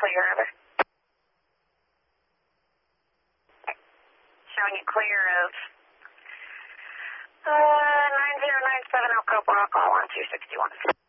clear of it. Showing you clear of 9097 Elko Rock, all on 261.